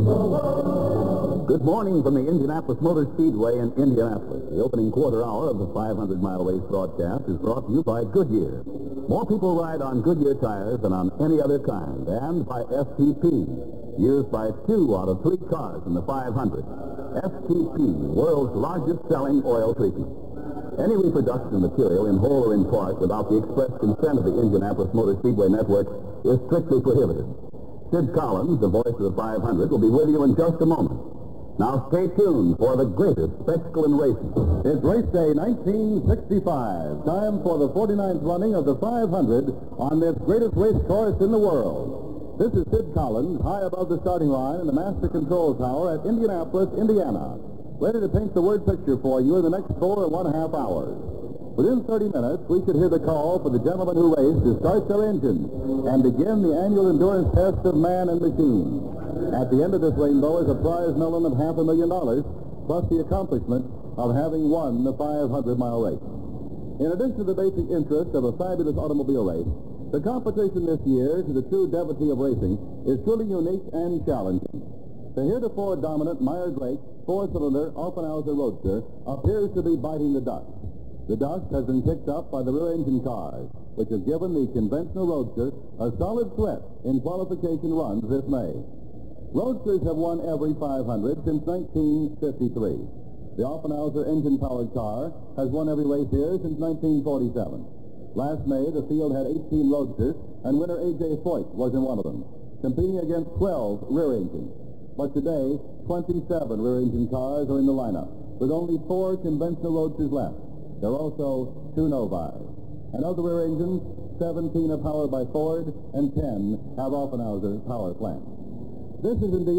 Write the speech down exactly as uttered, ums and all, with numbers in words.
Good morning from the Indianapolis Motor Speedway in Indianapolis. The opening quarter hour of the five hundred mile race broadcast is brought to you by Goodyear. More people ride on Goodyear tires than on any other kind, and by S T P, used by two out of three cars in the five hundred. S T P, world's largest selling oil treatment. Any reproduction of material in whole or in part without the express consent of the Indianapolis Motor Speedway Network is strictly prohibited. Sid Collins, the voice of the five hundred, will be with you in just a moment. Now stay tuned for the greatest spectacle in racing. It's race day nineteen sixty-five. Time for the forty-ninth running of the five hundred on this greatest race course in the world. This is Sid Collins, high above the starting line in the Master Control Tower at Indianapolis, Indiana, ready to paint the word picture for you in the next four and one half hours. Within thirty minutes, we should hear the call for the gentlemen who race to start their engines and begin the annual endurance test of man and machine. At the end of this rainbow is a prize melon of half a million dollars, plus the accomplishment of having won the five hundred mile race. In addition to the basic interest of a fabulous automobile race, the competition this year, to the true devotee of racing, is truly unique and challenging. The heretofore dominant Meyer-Drake four-cylinder Offenhauser Roadster appears to be biting the dust. The dust has been kicked up by the rear-engine cars, which have given the conventional Roadster a solid threat in qualification runs this May. Roadsters have won every five hundred since nineteen fifty-three. The Offenhauser engine-powered car has won every race here since nineteen forty-seven. Last May, the field had eighteen Roadsters, and winner A J Foyt was in one of them, competing against twelve rear engines. But today, twenty-seven rear-engine cars are in the lineup, with only four conventional Roadsters left. There are also two Novas. And of the rear engines, seventeen are powered by Ford, and ten have Offenhauser power plants. This is indeed